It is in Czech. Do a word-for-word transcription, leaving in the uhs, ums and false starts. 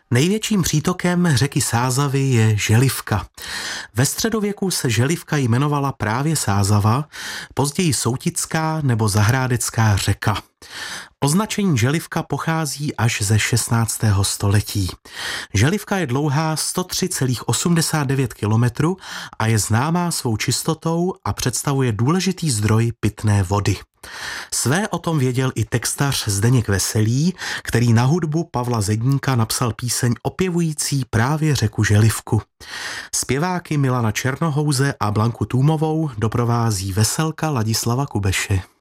Největším přítokem řeky Sázavy je Želivka. Ve středověku se Želivka jmenovala právě Sázava, později Soutická nebo Zahrádecká řeka. Označení Želivka pochází až ze šestnáctého století. Želivka je dlouhá sto tři celá osmdesát devět kilometrů a je známá svou čistotou a představuje důležitý zdroj pitné vody. Své o tom věděl i textař Zdeněk Veselý, který na hudbu Pavla Zedníka napsal píseň opěvující právě řeku Želivku. Zpěváky Milana Černohouze a Blanku Tůmovou doprovází veselka Ladislava Kubeše.